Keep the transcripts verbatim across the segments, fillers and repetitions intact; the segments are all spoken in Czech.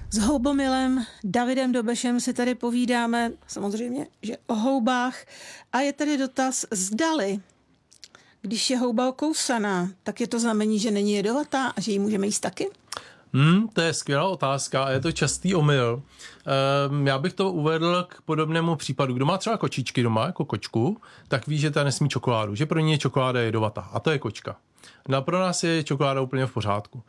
S houbomilem Davidem Dobešem si tady povídáme samozřejmě, že o houbách. A je tady dotaz, zdali, když je houba okousaná, tak je to znamení, že není jedovatá a že ji můžeme jíst taky? Hmm, to je skvělá otázka a je to častý omyl. Ehm, já bych to uvedl k podobnému případu. Kdo má třeba kočičky doma, jako kočku, tak ví, že ta nesmí čokoládu, že pro ní je čokoláda jedovatá a to je kočka. No pro nás je čokoláda úplně v pořádku.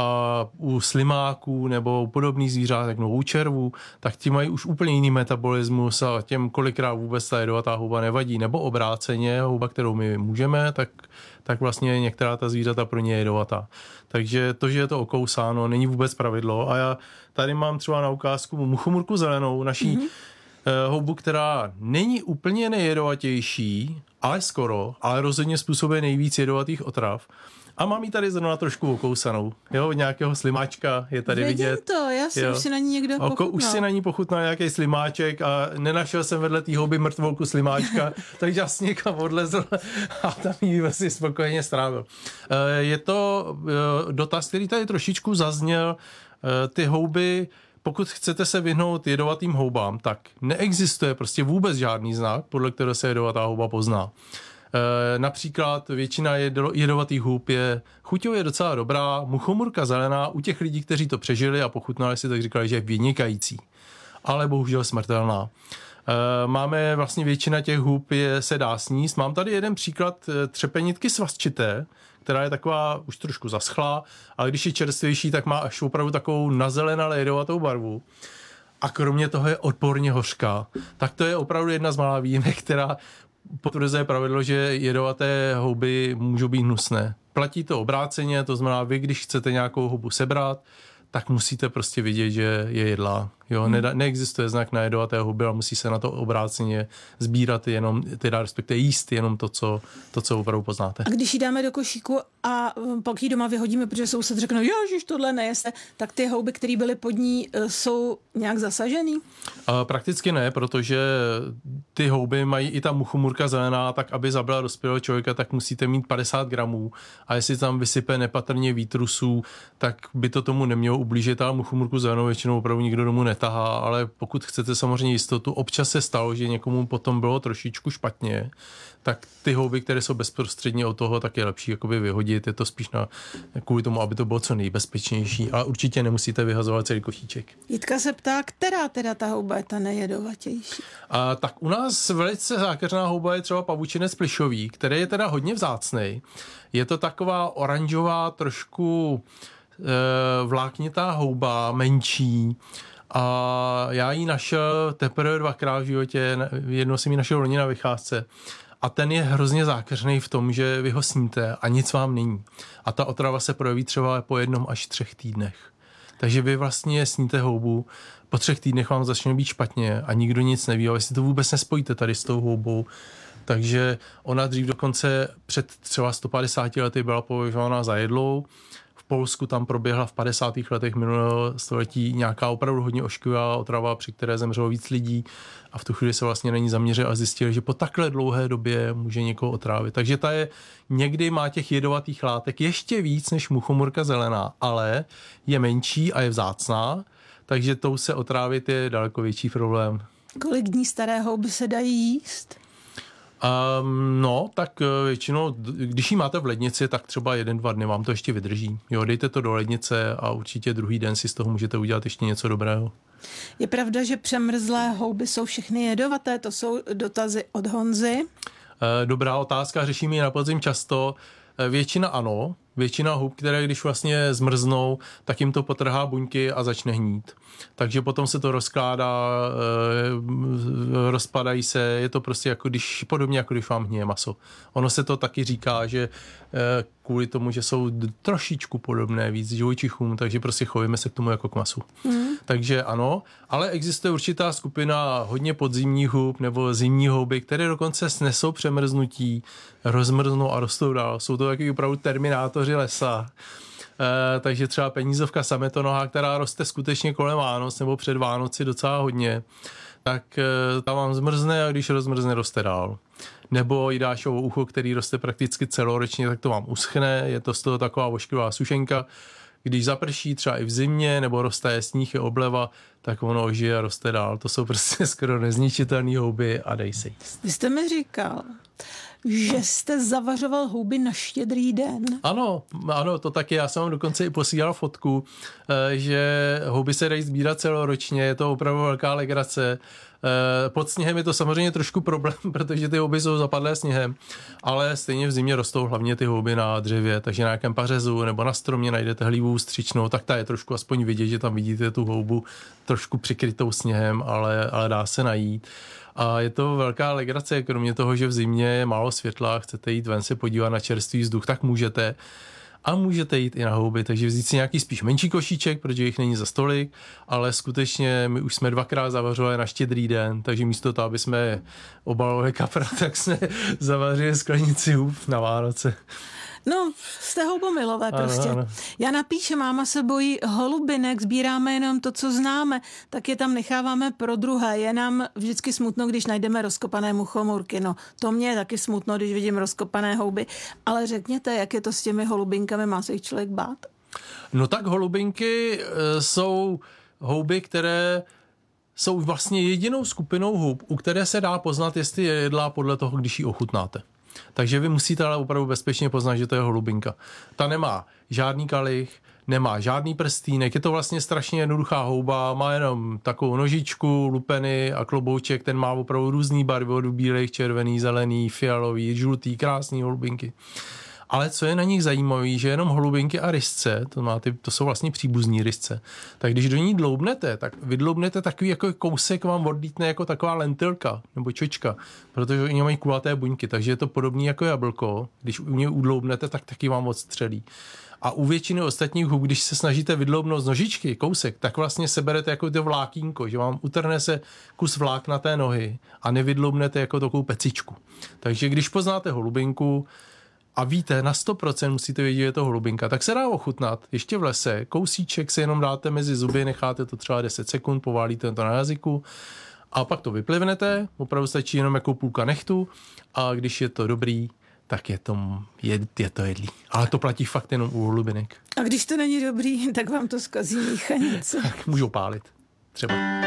A u slimáků nebo u podobných zvířat, jako u červů, tak ti mají už úplně jiný metabolismus a těm kolikrát vůbec ta jedovatá houba nevadí. Nebo obráceně, houba, kterou my můžeme, tak, tak vlastně některá ta zvířata pro ně je jedovatá. Takže to, že je to okousáno, není vůbec pravidlo. A já tady mám třeba na ukázku muchomurku zelenou, naší mm-hmm. houbu, která není úplně nejjedovatější, ale skoro, ale rozhodně způsobuje nejvíc jedovatých otrav. A mám ji tady zrovna trošku okousanou. Jo, nějakého slimáčka je tady Vidím vidět. to, já si už si na ní někdo pochutnal. Už si na ní pochutnal nějaký slimáček a nenašel jsem vedle té houby mrtvolku slimáčka, takže já si někam odlezl a tam ji vlastně spokojeně strávil. Je to dotaz, který tady trošičku zazněl. Ty houby, pokud chcete se vyhnout jedovatým houbám, tak neexistuje prostě vůbec žádný znak, podle kterého se jedovatá houba pozná. E, například většina jedo, jedovatých hub je chuťově docela dobrá, muchomurka zelená u těch lidí, kteří to přežili a pochutnali si, tak říkali, že je vynikající, ale bohužel smrtelná. E, máme vlastně většina těch hub je, se dá sníst. Mám tady jeden příklad třepenitky svazčité, která je taková už trošku zaschlá, ale když je čerstvější, tak má až opravdu takovou nazelenalé jedovatou barvu. A kromě toho je odporně hořká. Tak to je opravdu jedna z mála výjimek, která potvrzuje pravidlo, že jedovaté houby můžou být hnusné. Platí to obráceně, to znamená, vy, když chcete nějakou houbu sebrat, tak musíte prostě vidět, že je jedlá. Jo, hmm. ne, neexistuje znak na jedovaté houby, ale musí se na to obráceně sbírat jenom, teda respektive jíst jenom to, co, to, co opravdu poznáte. A když ji dáme do košíku a pak ji doma vyhodíme, protože soused řekne, ježiš, tohle nejeste, tak ty houby, které byly pod ní, jsou nějak zasažený? A prakticky ne, protože ty houby mají i ta muchomurka zelená, tak aby zabila dospělého člověka, tak musíte mít padesát gramů a jestli tam vysype nepatrně výtrusů, tak by to tomu nemělo ublížit, ale muchomurku zelenou většinou opravdu nikdo domů netahá, ale pokud chcete samozřejmě jistotu, občas se stalo, že někomu potom bylo trošičku špatně, tak ty houby, které jsou bezprostředně od toho, tak je lepší jakoby vyhodit. Je to spíš na, kvůli tomu, aby to bylo co nejbezpečnější, ale určitě nemusíte vyhazovat celý košíček. Jitka se ptá, která teda ta houba je ta nejedovatější? A tak u nás velice zákeřná houba je třeba pavučinec plišový, který je teda hodně vzácnej. Je to taková oranžová, trošku e, vláknitá houba, menší. A já ji našel teprve dvakrát v životě, jednou jsem ji našel loni na vycházce. A ten je hrozně zákeřný v tom, že vy ho sníte a nic vám není. A ta otrava se projeví třeba po jednom až třech týdnech. Takže vy vlastně sníte houbu, po třech týdnech vám začne být špatně a nikdo nic neví, ale si to vůbec nespojíte tady s tou houbou. Takže ona dřív dokonce před třeba sto padesáti lety byla považována za jedlou. V Polsku tam proběhla v padesátých letech minulého století nějaká opravdu hodně ošklivá otrava, při které zemřelo víc lidí a v tu chvíli se vlastně na ní zaměřili a zjistili, že po takhle dlouhé době může někoho otrávit. Takže ta je, někdy má těch jedovatých látek ještě víc než muchomurka zelená, ale je menší a je vzácná, takže tou se otrávit je daleko větší problém. Kolik dní staré houby se dají jíst? Um, no, tak většinou, když ji máte v lednici, tak třeba jeden, dva dny vám to ještě vydrží. Jo, dejte to do lednice a určitě druhý den si z toho můžete udělat ještě něco dobrého. Je pravda, že přemrzlé houby jsou všechny jedovaté? To jsou dotazy od Honzy. Dobrá otázka, řeším ji na podzim často. Většina ano, většina hub, které když vlastně zmrznou, tak jim to potrhá buňky a začne hnít. Takže potom se to rozkládá, rozpadají se, je to prostě jako když, podobně jako když vám hníje maso. Ono se to taky říká, že kvůli tomu, že jsou trošičku podobné víc živočichům, takže prostě chovíme se k tomu jako k masu. Mm. Takže ano, ale existuje určitá skupina hodně podzimních hub nebo zimní houby, které dokonce snesou přemrznutí, rozmrznou a rostou dál. Jsou to taky opravdu terminátoři lesa. E, takže třeba penízovka sametonoha, která roste skutečně kolem Vánoc nebo před Vánoci docela hodně, tak e, ta vám zmrzne a když rozmrzne, roste dál. Nebo jidášovo ucho, který roste prakticky celoročně, tak to vám uschne, je to z toho taková ošklivá sušenka. když zaprší třeba i v zimě, nebo roste sníh, je obleva, tak ono ožije a roste dál. To jsou prostě skoro nezničitelné houby a dej se jíst. Vy jste mi říkal, že jste zavařoval houby na Štědrý den. Ano, ano, to taky. Já jsem vám dokonce i posílal fotku, že houby se dají sbírat celoročně, je to opravdu velká legrace. Pod sněhem je to samozřejmě trošku problém, protože ty houby jsou zapadlé sněhem, ale stejně v zimě rostou hlavně ty houby na dřevě, takže na nějakém pařezu nebo na stromě najdete hlívu stříčnou, tak ta je trošku aspoň vidět, že tam vidíte tu houbu trošku přikrytou sněhem, ale, ale dá se najít. A je to velká legrace, kromě toho, že v zimě je málo světla, chcete jít ven se podívat na čerstvý vzduch, tak můžete. A můžete jít i na houby, takže vzít si nějaký spíš menší košíček, protože jich není za stolik, ale skutečně my už jsme dvakrát zavařovali na Štědrý den, takže místo toho, aby jsme obalovali kapra, tak jsme zavařili sklenici hub na Vánoce. No, jste houbomilové prostě. Ano, ano. Já napíše, máma se bojí holubinek, sbíráme jenom to, co známe, tak je tam necháváme pro druhé. Je nám vždycky smutno, když najdeme rozkopané muchomurky. No, to mě je taky smutno, když vidím rozkopané houby. Ale řekněte, jak je to s těmi holubinkami, má se jich člověk bát? No tak holubinky e, jsou houby, které jsou vlastně jedinou skupinou hub, u které se dá poznat, jestli je jedlá podle toho, když ji ochutnáte. Takže vy musíte ale opravdu bezpečně poznat, že to je holubinka. Ta nemá žádný kalich, nemá žádný prstýnek, je to vlastně strašně jednoduchá houba, má jenom takovou nožičku, lupeny a klobouček, ten má opravdu různý barvy, od bílých, červený, zelený, fialový, žlutý, krásný holubinky. Ale co je na nich zajímavé, že jenom holubinky a rysce, to, má ty, to jsou vlastně příbuzní rysce, tak když do ní dloubnete, tak vydloubnete takový jako kousek, vám odlítne jako taková lentilka nebo čočka, protože oni mají kulaté buňky, takže je to podobné jako jablko, když u něj udloubnete, tak taky vám odstřelí. A u většiny ostatních hub, když se snažíte vydloubnout z nožičky kousek, tak vlastně seberete jako to vlákínko, že vám utrhne se kus vlákna té nohy a nevydloubnete jako takovou pecičku. Takže když poznáte holubinku, a víte, na sto procent musíte vědět, že je to holubinka, tak se dá ochutnat ještě v lese. Kousíček si jenom dáte mezi zuby, necháte to třeba deset sekund, poválíte to na jazyku a pak to vyplivnete, opravdu stačí jenom jako půlka nechtu a když je to dobrý, tak je to, je, je to jedlý. Ale to platí fakt jenom u holubinek. A když to není dobrý, tak vám to zkazí míchanice. Tak můžou pálit třeba.